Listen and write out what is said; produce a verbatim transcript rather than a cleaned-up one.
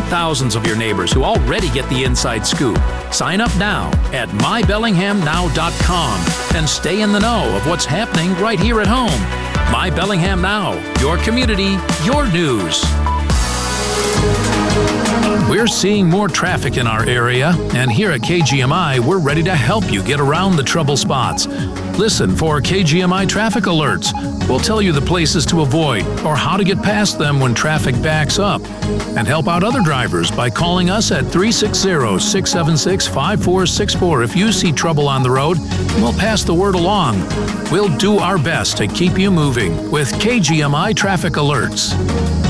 thousands of your neighbors who already get the inside scoop. Sign up now at my bellingham now dot com and stay in the know of what's happening right here at home. My Bellingham Now, your community, your news. We're seeing more traffic in our area, and here at K G M I, we're ready to help you get around the trouble spots. Listen for K G M I traffic alerts. We'll tell you the places to avoid or how to get past them when traffic backs up. And help out other drivers by calling us at three six zero, six seven six, five four six four if you see trouble on the road. We'll pass the word along. We'll do our best to keep you moving with K G M I traffic alerts.